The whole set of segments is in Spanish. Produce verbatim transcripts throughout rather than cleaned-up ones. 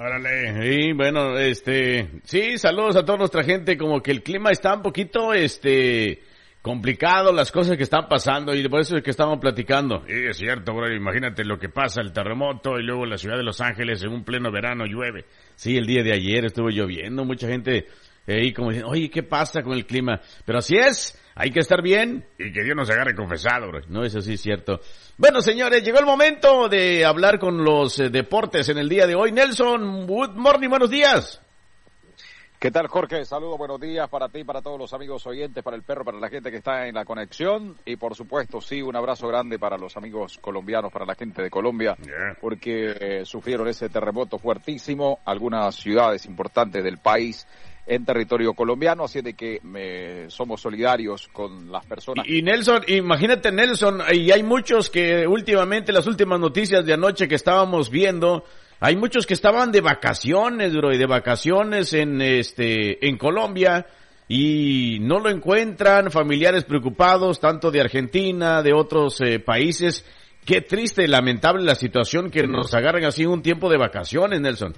Órale, y bueno, este, sí, saludos a toda nuestra gente, como que el clima está un poquito, este, complicado, las cosas que están pasando, y por eso es que estamos platicando. Y es cierto, bro, imagínate lo que pasa, el terremoto, y luego la ciudad de Los Ángeles en un pleno verano llueve. Sí, el día de ayer estuvo lloviendo, mucha gente ahí como diciendo, oye, ¿qué pasa con el clima? Pero así es, hay que estar bien, y que Dios nos agarre confesado, bro. No, eso sí es cierto. Bueno, señores, llegó el momento de hablar con los eh, deportes en el día de hoy. Nelson, good morning, buenos días. ¿Qué tal, Jorge? Saludos, buenos días para ti, para todos los amigos oyentes, para el perro, para la gente que está en la conexión y, por supuesto, sí, un abrazo grande para los amigos colombianos, para la gente de Colombia, yeah. porque eh, sufrieron ese terremoto fuertísimo, algunas ciudades importantes del país en territorio colombiano, así de que eh, somos solidarios con las personas. Y, y Nelson, imagínate, Nelson, y hay muchos que últimamente, las últimas noticias de anoche que estábamos viendo, hay muchos que estaban de vacaciones, bro, y de vacaciones en este en Colombia y no lo encuentran, familiares preocupados, tanto de Argentina, de otros eh, países. Qué triste y lamentable la situación que nos agarren así un tiempo de vacaciones, Nelson.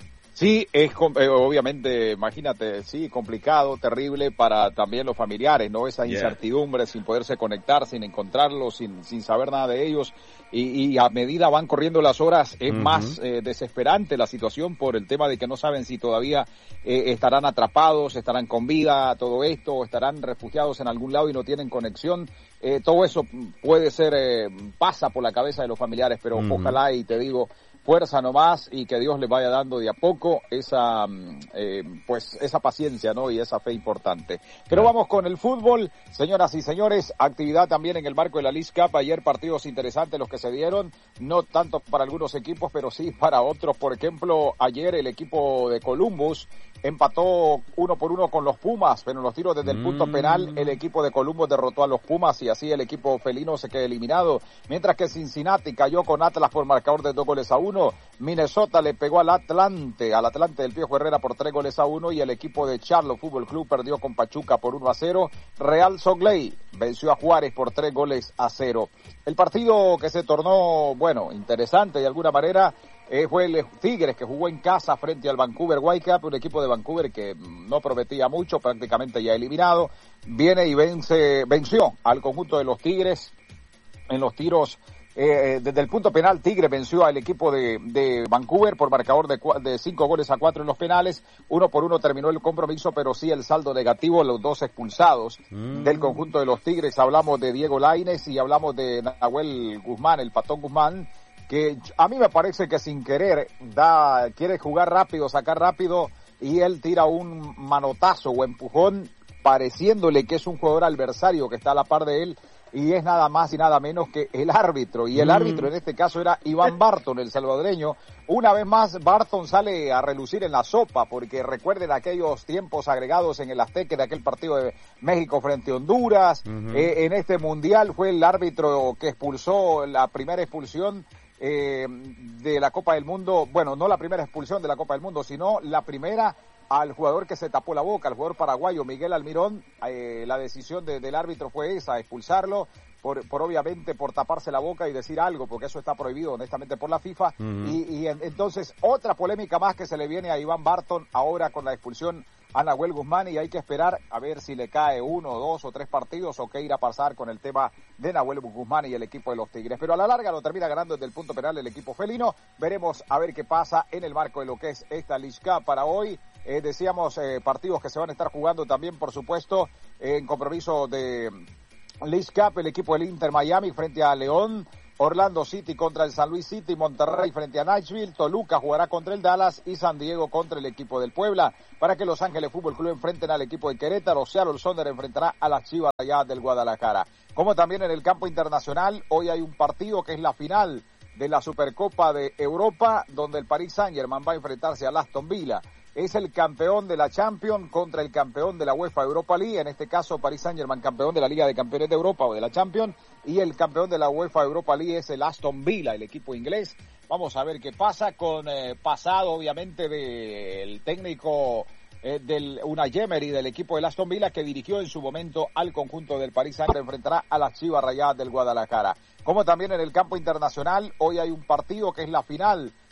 Sí, es eh, obviamente, imagínate, sí, complicado, terrible para también los familiares, ¿no? Esa incertidumbre, yeah. sin poderse conectar, sin encontrarlos, sin sin saber nada de ellos. Y, y a medida van corriendo las horas, es uh-huh. más eh, desesperante la situación por el tema de que no saben si todavía eh, estarán atrapados, estarán con vida, todo esto, o estarán refugiados en algún lado y no tienen conexión. Eh, todo eso puede ser, eh, pasa por la cabeza de los familiares, pero uh-huh. ojalá, y te digo, fuerza nomás y que Dios les vaya dando de a poco esa eh, pues esa paciencia, ¿no? Y esa fe importante. Pero vamos con el fútbol, señoras y señores, actividad también en el marco de la Leagues Cup. Ayer partidos interesantes los que se dieron, no tanto para algunos equipos, pero sí para otros. Por ejemplo, ayer el equipo de Columbus empató uno por uno con los Pumas, pero en los tiros desde el punto mm. penal el equipo de Columbus derrotó a los Pumas y así el equipo felino se queda eliminado, mientras que Cincinnati cayó con Atlas por marcador de dos goles a uno. Minnesota le pegó al Atlante, al Atlante del Piojo Herrera por tres goles a uno y el equipo de Charlotte Fútbol Club perdió con Pachuca por uno a cero. Real Salt Lake venció a Juárez por tres goles a cero. El partido que se tornó, bueno, interesante de alguna manera, Eh, fue el Tigres, que jugó en casa frente al Vancouver Whitecaps, un equipo de Vancouver que no prometía mucho, prácticamente ya eliminado. Viene y vence, venció al conjunto de los Tigres en los tiros. Eh, desde el punto penal, Tigre venció al equipo de, de Vancouver por marcador de, de cinco goles a cuatro en los penales. Uno por uno terminó el compromiso, pero sí el saldo negativo, los dos expulsados mm. del conjunto de los Tigres. Hablamos de Diego Lainez y hablamos de Nahuel Guzmán, el Patón Guzmán, que a mí me parece que sin querer da quiere jugar rápido, sacar rápido, y él tira un manotazo o empujón pareciéndole que es un jugador adversario que está a la par de él, y es nada más y nada menos que el árbitro, y el mm. árbitro en este caso era Iván Barton, el salvadoreño. Una vez más Barton sale a relucir en la sopa, porque recuerden aquellos tiempos agregados en el Azteca de aquel partido de México frente a Honduras. Uh-huh. eh, en este mundial fue el árbitro que expulsó la primera expulsión Eh, de la Copa del Mundo, bueno, no la primera expulsión de la Copa del Mundo, sino la primera al jugador que se tapó la boca, al jugador paraguayo Miguel Almirón. Eh, la decisión de, del árbitro fue esa, expulsarlo, por, por obviamente por taparse la boca y decir algo, porque eso está prohibido honestamente por la FIFA. Uh-huh. Y, y en, entonces otra polémica más que se le viene a Iván Barton ahora con la expulsión a Nahuel Guzmán, y hay que esperar a ver si le cae uno, dos o tres partidos o qué irá a pasar con el tema de Nahuel Guzmán y el equipo de los Tigres. Pero a la larga lo termina ganando desde el punto penal el equipo felino. Veremos a ver qué pasa en el marco de lo que es esta Leagues Cup para hoy. Eh, decíamos eh, partidos que se van a estar jugando también, por supuesto, eh, en compromiso de Leagues Cup, el equipo del Inter Miami frente a León, Orlando City contra el San Luis City, Monterrey frente a Nashville, Toluca jugará contra el Dallas y San Diego contra el equipo del Puebla, para que Los Ángeles Fútbol Club enfrenten al equipo de Querétaro. Seattle Sonder enfrentará a las Chivas allá del Guadalajara. Como también en el campo internacional, hoy hay un partido que es la final de la Supercopa de Europa, donde el Paris Saint-Germain va a enfrentarse al Aston Villa. Es el campeón de la Champions contra el campeón de la UEFA Europa League, en este caso Paris Saint-Germain campeón de la Liga de Campeones de Europa o de la Champions, y el campeón de la UEFA Europa League es el Aston Villa, el equipo inglés. Vamos a ver qué pasa con eh, pasado obviamente del técnico eh, del Unai Emery del equipo del Aston Villa, que dirigió en su momento al conjunto del Paris Saint-Germain, enfrentará a las Chivas Rayadas del Guadalajara. Como también en el campo internacional, hoy hay un partido que es la final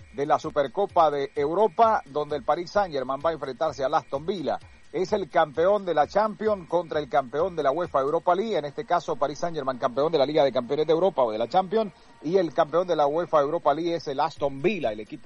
de la Supercopa de Europa, donde el Paris Saint-Germain va a enfrentarse al Aston Villa. Es el campeón de la Champions contra el campeón de la UEFA Europa League, en este caso Paris Saint-Germain campeón de la Liga de Campeones de Europa o de la Champions, y el campeón de la UEFA Europa League es el Aston Villa, el equipo